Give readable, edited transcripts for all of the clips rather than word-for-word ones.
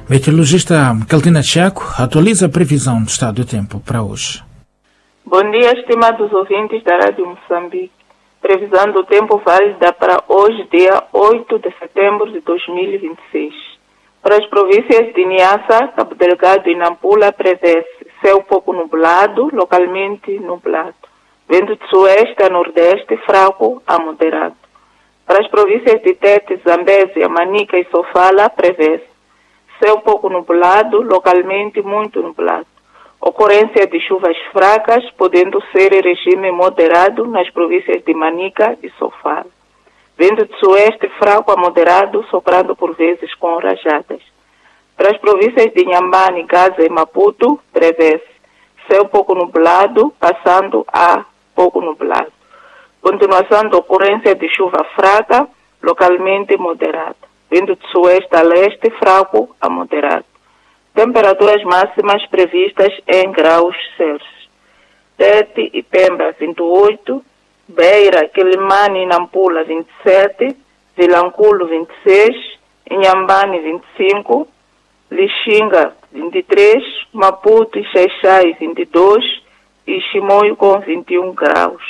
Meteorologista Caldina Checo atualiza a previsão do estado do tempo para hoje. Bom dia, estimados ouvintes da Rádio Moçambique. Previsão do tempo válida para hoje, dia 8 de setembro de 2026. Para as províncias de Niassa, Cabo Delgado e Nampula, prevê-se céu pouco nublado, localmente nublado. Vento de sueste a nordeste, fraco a moderado. Para as províncias de Tete, Zambésia, Manica e Sofala, prevê-se céu pouco nublado, localmente muito nublado. Ocorrência de chuvas fracas, podendo ser em regime moderado nas províncias de Manica e Sofala. Vento de sueste fraco a moderado, soprando por vezes com rajadas. Para as províncias de Inhambane, Gaza e Maputo, prevê-se céu pouco nublado, passando a pouco nublado. Continuação da ocorrência de chuva fraca, localmente moderada. Vento de sueste a leste, fraco a moderado. Temperaturas máximas previstas em graus Celsius. Tete e Pemba, 28. Beira, Quelimane e Nampula, 27. Vilanculo, 26. Inhambane, 25. Lixinga, 23. Maputo e Xaixai, 22. E Chimoio com 21 graus.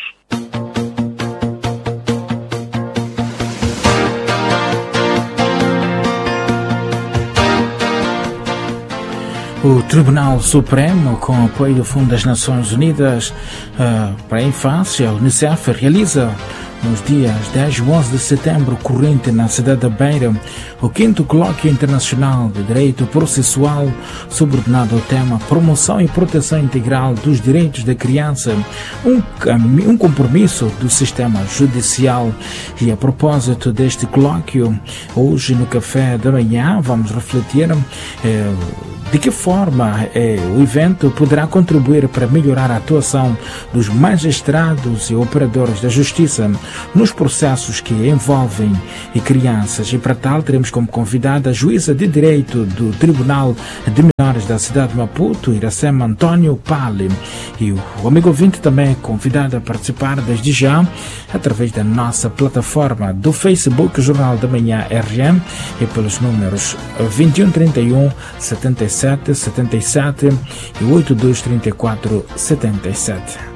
O Tribunal Supremo, com apoio do Fundo das Nações Unidas para a Infância, Unicef, realiza nos dias 10 e 11 de setembro corrente na cidade da Beira o 5º Colóquio Internacional de Direito Processual subordinado ao tema Promoção e Proteção Integral dos Direitos da Criança, um compromisso do sistema judicial. E a propósito deste colóquio, hoje no café da manhã vamos refletir de que forma o evento poderá contribuir para melhorar a atuação dos magistrados e operadores da justiça nos processos que envolvem crianças. E para tal teremos como convidada a juíza de direito do Tribunal de Menores da cidade de Maputo, Iracema Antônio Pale. E o amigo ouvinte também é convidado a participar desde já através da nossa plataforma do Facebook Jornal da Manhã RM e pelos números 2131 77 77 e 8234 77.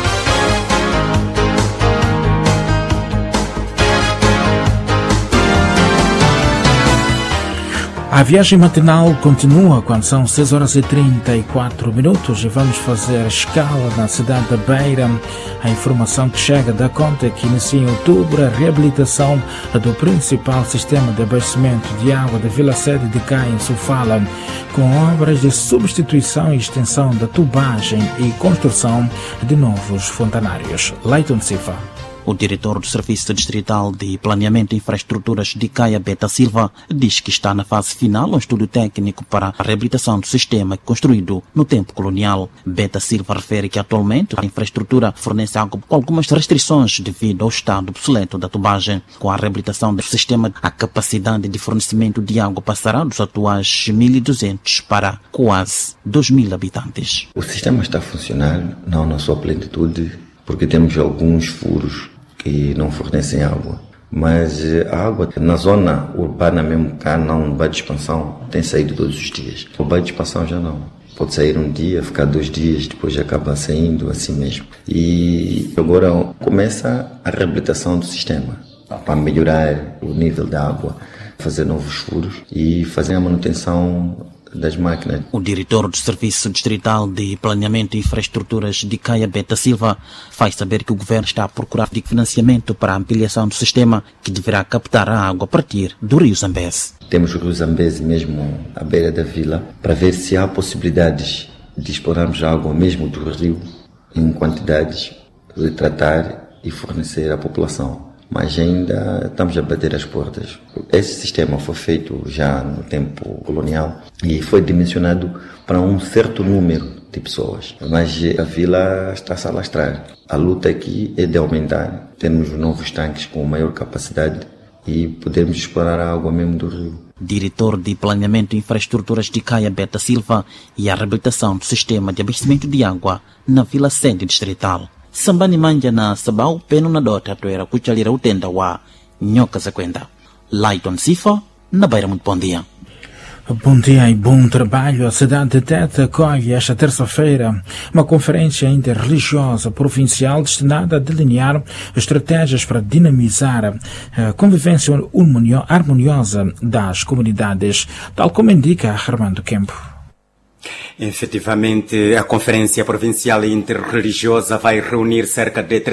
A viagem matinal continua quando são 6 horas e 34 minutos e vamos fazer escala na cidade da Beira. A informação que chega dá conta que inicia em outubro a reabilitação do principal sistema de abastecimento de água da Vila Sede de Caia, em Sofala, com obras de substituição e extensão da tubagem e construção de novos fontanários. Leiton Sifa. O diretor do Serviço Distrital de Planeamento e Infraestruturas de Caia, Beta Silva, diz que está na fase final um estudo técnico para a reabilitação do sistema construído no tempo colonial. Beta Silva refere que atualmente a infraestrutura fornece água com algumas restrições devido ao estado obsoleto da tubagem. Com a reabilitação do sistema, a capacidade de fornecimento de água passará dos atuais 1.200 para quase 2.000 habitantes. O sistema está a funcionar, não na sua plenitude, porque temos alguns furos que não fornecem água. Mas a água na zona urbana mesmo, cá não, o bairro de expansão, tem saído todos os dias. O bairro de expansão já não. Pode sair um dia, ficar 2 dias, depois acaba saindo assim mesmo. E agora começa a reabilitação do sistema, para melhorar o nível da água, fazer novos furos e fazer a manutenção das máquinas. O diretor do Serviço Distrital de Planeamento e Infraestruturas de Caia, Beta Silva, faz saber que o governo está a procurar de financiamento para a ampliação do sistema, que deverá captar a água a partir do rio Zambeze. Temos o rio Zambeze mesmo à beira da vila, para ver se há possibilidades de explorarmos a água mesmo do rio em quantidades, de tratar e fornecer à população. Mas ainda estamos a bater as portas. Esse sistema foi feito já no tempo colonial e foi dimensionado para um certo número de pessoas. Mas a vila está a se alastrar. A luta aqui é de aumentar, termos novos tanques com maior capacidade e podermos explorar a água mesmo do rio. Diretor de Planeamento e Infraestruturas de Caia, Beta Silva, e a reabilitação do sistema de abastecimento de água na Vila Sede Distrital. Sambani manja na sabau peno na dota toera kuchalira utenda wa nyoka za kwenda. Lighton Sifa na Beira. Muito bom dia. Bom dia e bom trabalho. A cidade de Tete acolhe esta terça-feira uma conferência interreligiosa provincial destinada a delinear estratégias para dinamizar a convivência harmoniosa das comunidades, tal como indica Armando Kempo. Efetivamente, a Conferência Provincial Interreligiosa vai reunir cerca de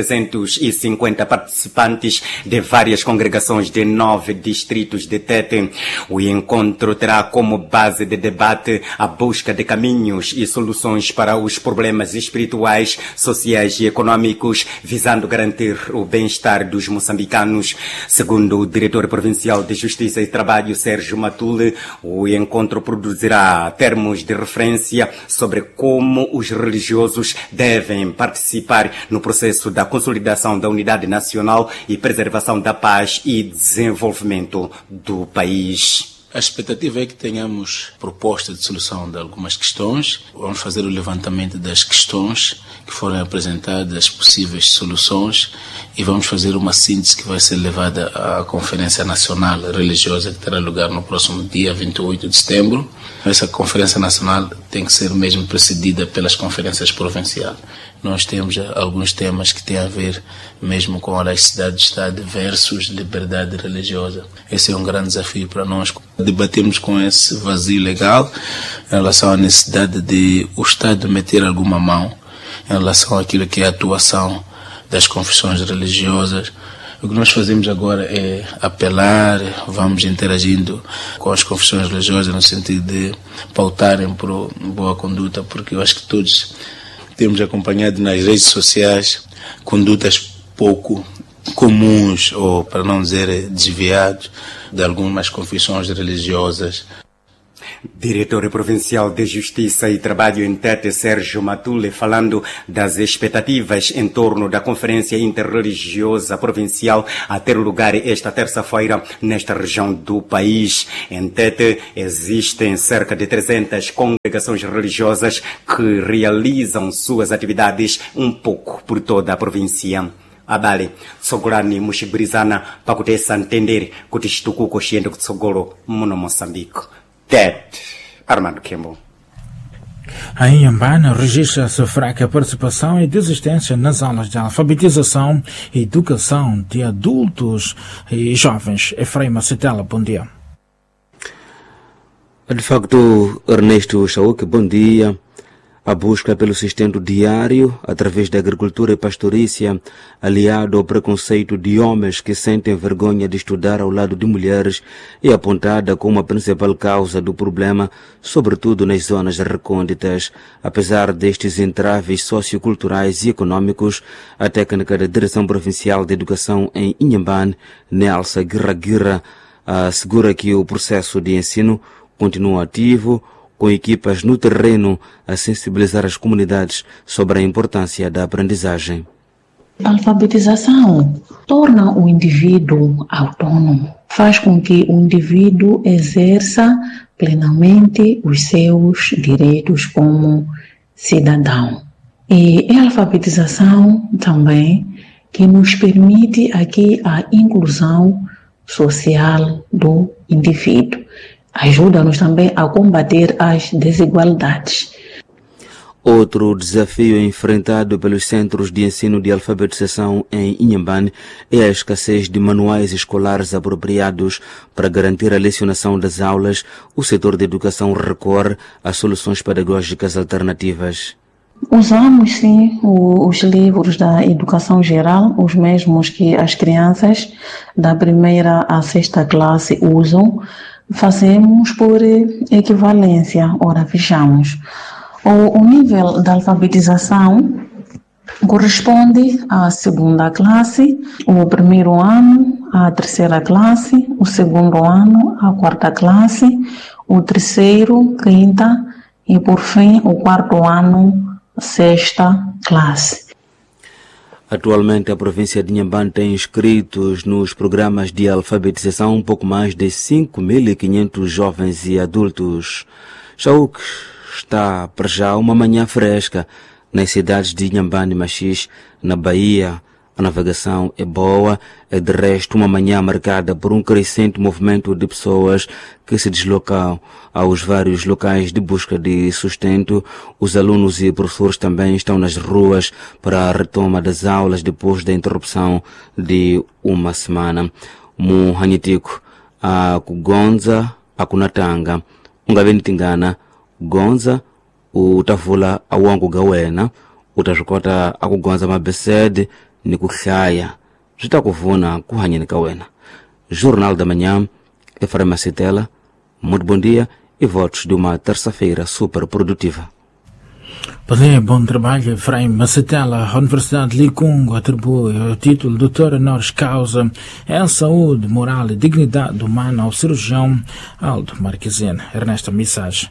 350 participantes de várias congregações de 9 distritos de Tete. O encontro terá como base de debate a busca de caminhos e soluções para os problemas espirituais, sociais e econômicos, visando garantir o bem-estar dos moçambicanos. Segundo o diretor provincial de Justiça e Trabalho, Sérgio Matule, o encontro produzirá termos de referência sobre como os religiosos devem participar no processo da consolidação da unidade nacional e preservação da paz e desenvolvimento do país. A expectativa é que tenhamos proposta de solução de algumas questões. Vamos fazer o levantamento das questões que foram apresentadas, as possíveis soluções, e vamos fazer uma síntese que vai ser levada à Conferência Nacional Religiosa, que terá lugar no próximo dia 28 de setembro. Essa Conferência Nacional tem que ser mesmo precedida pelas conferências provinciais. Nós temos alguns temas que têm a ver mesmo com a laicidade de Estado versus liberdade religiosa. Esse é um grande desafio para nós. Debatemos com esse vazio legal em relação à necessidade de o Estado meter alguma mão em relação àquilo que é a atuação das confissões religiosas. O que nós fazemos agora é apelar, vamos interagindo com as confissões religiosas no sentido de pautarem por boa conduta, porque eu acho que todos temos acompanhado nas redes sociais condutas pouco comuns, ou para não dizer desviados, de algumas confissões religiosas. Diretor Provincial de Justiça e Trabalho em Tete, Sérgio Matule, falando das expectativas em torno da Conferência Interreligiosa Provincial a ter lugar esta terça-feira nesta região do país. Em Tete existem cerca de 300 congregações religiosas que realizam suas atividades um pouco por toda a província. Abale tsogolani mushibrizana pakutesa ntendere kuti chitukuko chiende kutsogolo muno Moçambique. Tete, Armando Kempo. A Inhambane registra-se fraca participação e desistência nas aulas de alfabetização e educação de adultos e jovens. Efraim Citela, bom dia. De facto, Ernesto Chauque, bom dia. A busca pelo sustento diário, através da agricultura e pastorícia, aliado ao preconceito de homens que sentem vergonha de estudar ao lado de mulheres, é apontada como a principal causa do problema, sobretudo nas zonas recônditas. Apesar destes entraves socioculturais e econômicos, a técnica da Direção Provincial de Educação em Inhambane, Nelsa Guirra, assegura que o processo de ensino continua ativo, com equipas no terreno a sensibilizar as comunidades sobre a importância da aprendizagem. A alfabetização torna o indivíduo autônomo, faz com que o indivíduo exerça plenamente os seus direitos como cidadão. E é a alfabetização também que nos permite aqui a inclusão social do indivíduo. Ajuda-nos também a combater as desigualdades. Outro desafio enfrentado pelos centros de ensino de alfabetização em Inhambane é a escassez de manuais escolares apropriados. Para garantir a lecionação das aulas, o setor de educação recorre a soluções pedagógicas alternativas. Usamos, sim, os livros da educação geral, os mesmos que as crianças da 1ª à 6ª classe usam. Fazemos por equivalência. Ora, vejamos. O nível da alfabetização corresponde à 2ª classe, o 1º ano à 3ª classe, o 2º ano à 4ª classe, o 3º, 5ª e, por fim, o 4º ano, 6ª classe. Atualmente, a província de Inhambane tem inscritos nos programas de alfabetização um pouco mais de 5.500 jovens e adultos. Chauque está para já uma manhã fresca nas cidades de Inhambane e Machis, na Bahia, A navegação é boa, é de resto uma manhã marcada por um crescente movimento de pessoas que se deslocam aos vários locais de busca de sustento. Os alunos e professores também estão nas ruas para a retoma das aulas depois da interrupção de uma semana. Muhanitico, a Kugonza, a Kunatanga, Tingana, Gonza, o Tavula, a Wangu Gawena, o Tajukota, a Kugonza Mabesed, ni kuhlaya zitakuvuna kuhanya nikawena. Jornal da Manhã, Efraim Macitela. Muito bom dia e votos de uma terça-feira super produtiva. Bom trabalho, Efraim Macitela. A Universidade de Licungo atribui o título Doutor Honoris Causa em Saúde, Moral e Dignidade Humana ao cirurgião Aldo Marquezine. Ernesto Missage.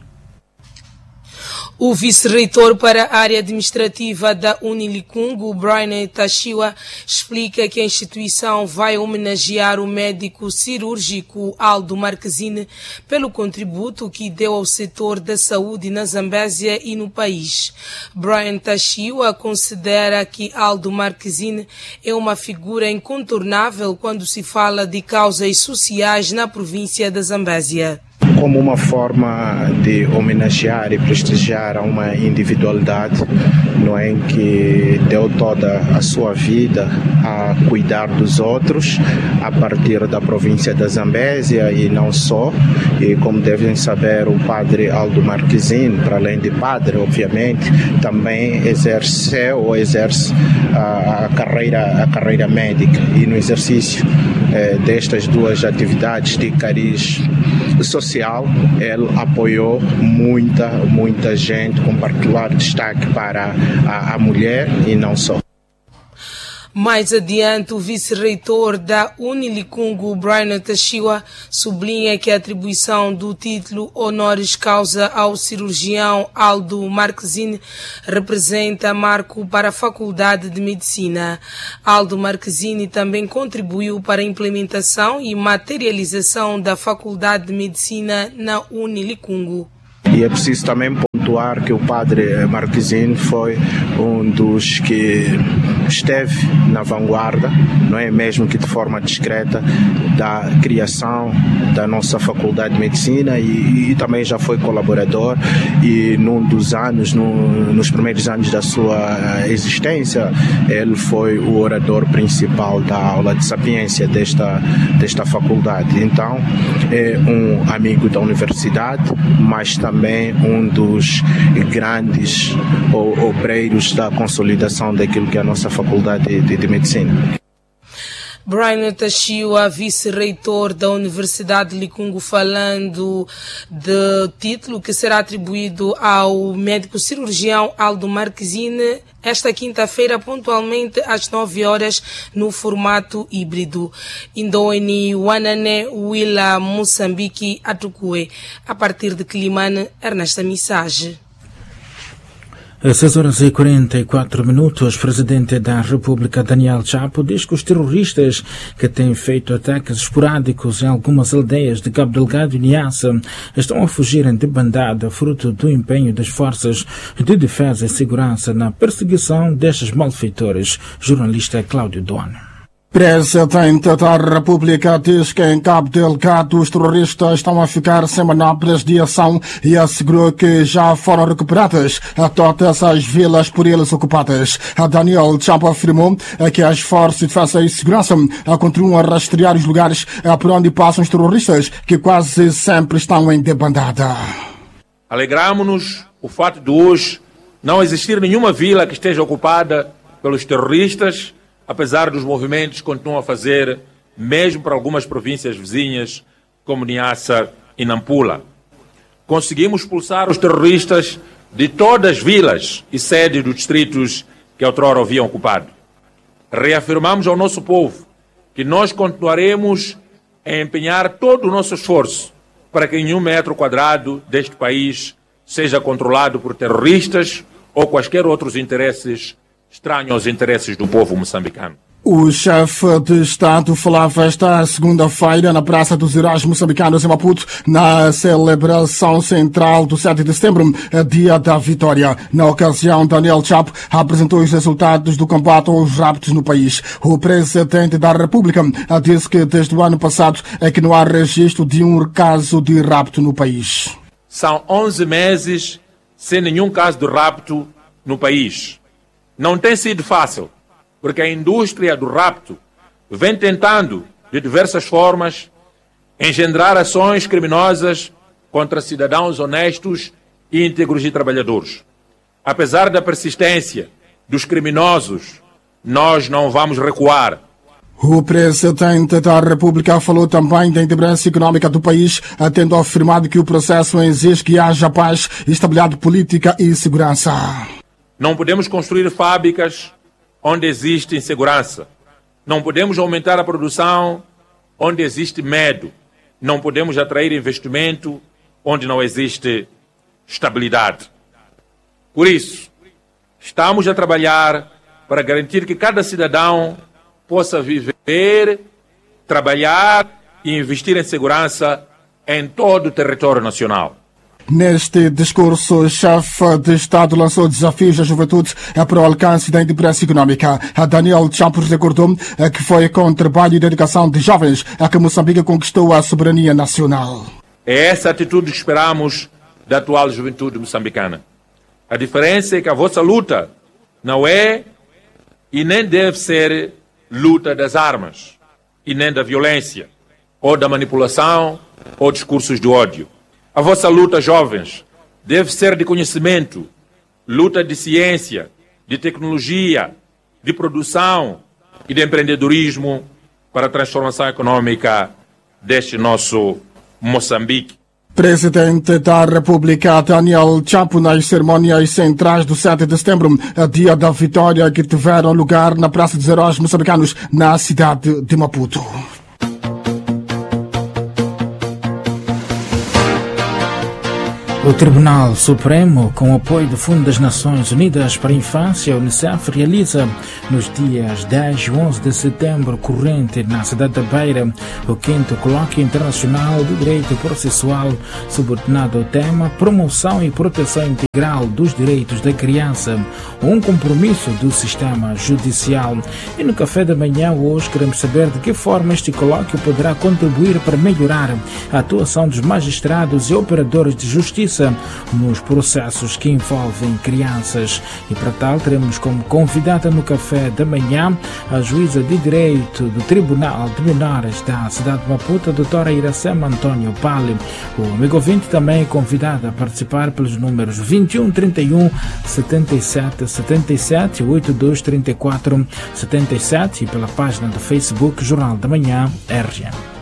O vice-reitor para a área administrativa da Unilicungo, Brian Tashiwa, explica que a instituição vai homenagear o médico cirúrgico Aldo Marquezine pelo contributo que deu ao setor da saúde na Zambésia e no país. Brian Tashiwa considera que Aldo Marquezine é uma figura incontornável quando se fala de causas sociais na província da Zambésia. Como uma forma de homenagear e prestigiar a uma individualidade, não é, que deu toda a sua vida a cuidar dos outros a partir da província da Zambésia e não só. E como devem saber, o padre Aldo Marquezine, para além de padre, obviamente, também exerce a carreira médica, e no exercício destas duas atividades de cariz social, ele apoiou muita gente, com particular destaque para a mulher e não só. Mais adiante, o vice-reitor da Unilicungo, Brian Tashiwa, sublinha que a atribuição do título Honoris Causa ao cirurgião Aldo Marquezine representa marco para a Faculdade de Medicina. Aldo Marquezine também contribuiu para a implementação e materialização da Faculdade de Medicina na Unilicungo. E é preciso também pontuar que o padre Marquezine foi um dos que esteve na vanguarda, não é, mesmo que de forma discreta, da criação da nossa Faculdade de Medicina, e também já foi colaborador, e num dos anos, nos primeiros anos da sua existência, ele foi o orador principal da aula de sapiência desta faculdade. Então, é um amigo da universidade, mas também um dos grandes obreiros da consolidação daquilo que é a nossa Faculdade de Medicina. Brian Tashiwa, vice-reitor da Universidade de Licungo, falando do título que será atribuído ao médico cirurgião Aldo Marquezine esta quinta-feira, pontualmente às 9 horas, no formato híbrido. Indoeni Wanane Willa Moçambique Atukue. A partir de Quilimane, Ernesto Missage. Às 6h44, o presidente da República, Daniel Chapo, diz que os terroristas que têm feito ataques esporádicos em algumas aldeias de Cabo Delgado e Niassa estão a fugirem de bandada, fruto do empenho das forças de defesa e segurança na perseguição destes malfeitores. Jornalista Cláudio Doane. Presidente da República diz que em Cabo Delgado os terroristas estão a ficar sem manobras de ação e assegurou que já foram recuperadas todas as vilas por eles ocupadas. Daniel Chapo afirmou que as forças de defesa e segurança continuam a rastrear os lugares por onde passam os terroristas, que quase sempre estão em debandada. Alegramos-nos o fato de hoje não existir nenhuma vila que esteja ocupada pelos terroristas, apesar dos movimentos que continuam a fazer, mesmo para algumas províncias vizinhas, como Niassa e Nampula. Conseguimos expulsar os terroristas de todas as vilas e sedes dos distritos que outrora haviam ocupado. Reafirmamos ao nosso povo que nós continuaremos a empenhar todo o nosso esforço para que nenhum metro quadrado deste país seja controlado por terroristas ou quaisquer outros interesses estranho aos interesses do povo moçambicano. O chefe de Estado falava esta segunda-feira na Praça dos Heróis Moçambicanos em Maputo, na celebração central do 7 de setembro, dia da vitória. Na ocasião, Daniel Chapo apresentou os resultados do combate aos raptos no país. O presidente da República disse que desde o ano passado é que não há registro de um caso de rapto no país. São 11 meses sem nenhum caso de rapto no país. Não tem sido fácil, porque a indústria do rapto vem tentando, de diversas formas, engendrar ações criminosas contra cidadãos honestos, íntegros e trabalhadores. Apesar da persistência dos criminosos, nós não vamos recuar. O presidente da República falou também da independência econômica do país, tendo afirmado que o processo exige que haja paz, estabilidade política e segurança. Não podemos construir fábricas onde existe insegurança. Não podemos aumentar a produção onde existe medo. Não podemos atrair investimento onde não existe estabilidade. Por isso, estamos a trabalhar para garantir que cada cidadão possa viver, trabalhar e investir em segurança em todo o território nacional. Neste discurso, o chefe de Estado lançou desafios à juventude para o alcance da independência econômica. Daniel Champos recordou que foi com trabalho e dedicação de jovens que Moçambique conquistou a soberania nacional. É essa atitude que esperamos da atual juventude moçambicana. A diferença é que a vossa luta não é e nem deve ser luta das armas e nem da violência, ou da manipulação, ou discursos de ódio. A vossa luta, jovens, deve ser de conhecimento, luta de ciência, de tecnologia, de produção e de empreendedorismo para a transformação econômica deste nosso Moçambique. Presidente da República, Daniel Chapo, nas cerimônias centrais do 7 de setembro, dia da vitória, que tiveram lugar na Praça dos Heróis Moçambicanos, na cidade de Maputo. O Tribunal Supremo, com o apoio do Fundo das Nações Unidas para a Infância, UNICEF, realiza nos dias 10 e 11 de setembro corrente, na cidade da Beira, o 5º Colóquio Internacional de Direito Processual, subordinado ao tema Promoção e Proteção Integral dos Direitos da Criança, um compromisso do sistema judicial. E no café da manhã hoje queremos saber de que forma este colóquio poderá contribuir para melhorar a atuação dos magistrados e operadores de justiça nos processos que envolvem crianças. E para tal teremos como convidada no café da manhã a juíza de Direito do Tribunal de Menores da cidade de Maputo, a doutora Iracema Antônio Pali. O amigo ouvinte também é convidado a participar pelos números 21 31 77 77 82 34 77 e pela página do Facebook Jornal da Manhã RGM.